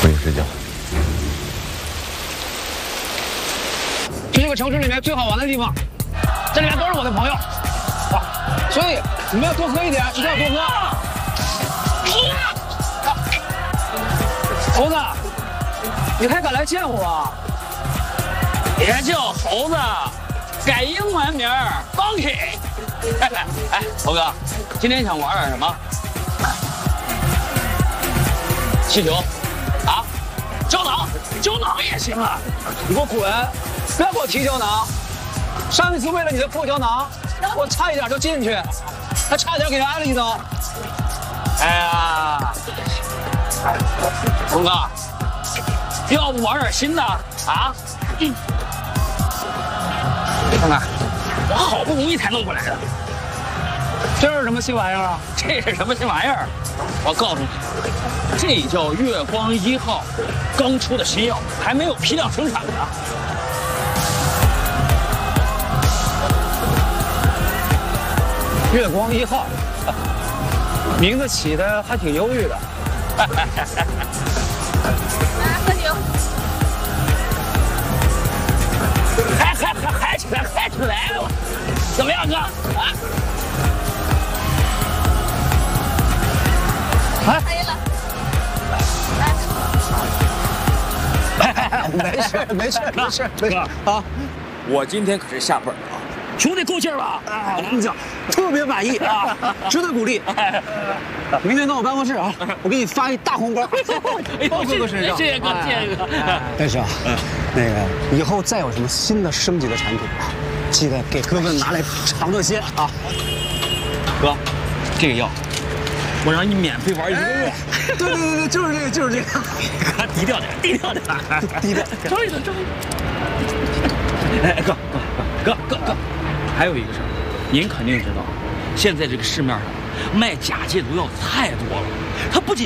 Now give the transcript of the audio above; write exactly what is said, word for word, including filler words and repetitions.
回去睡觉。 这是个城市里面最好玩的地方，这里面都是我的朋友，啊，所以你们要多喝一点，一定要多喝。猴子，你还敢来见我啊？ 别叫猴子，改英文名儿 Monkey。哎哎，猴哥，今天想玩点什么？气球？啊？胶囊？胶囊也行啊！ 你给我滚！不要给我提胶囊！上一次为了你的破胶囊，我差一点就进去，还差点给人挨了一刀。 哎呀，猴哥，要不玩点新的啊？嗯。看看，我好不容易才弄过来的。 这是什么新玩意儿啊？ 这是什么新玩意儿？我告诉你，这叫月光一号，刚出的新药，还没有批量生产呢。 月光一号，名字起的还挺忧郁的。 来喝酒。 嗨嗨嗨嗨起来，嗨起来了！怎么样，哥？啊？ 哎， 可以了。 没事没事没事没事啊！ 我今天可是下本了，兄弟够劲儿吧？ 啊，我跟你讲，特别满意啊，值得鼓励。明天到我办公室啊，我给你发一大红包，包哥哥身上。 谢谢哥，谢谢哥。 但是啊，那个以后再有什么新的升级的产品啊，记得给哥哥拿来尝个鲜啊。 哥，这个药我让你免费玩一个月。 对对对对，就是这个就是这个。 哥，低调点，低调点， 低调。 注意点，注意。哎，哥哥哥哥哥，还有一个事儿，您肯定知道，现在这个市面上卖假戒毒药太多了，它不仅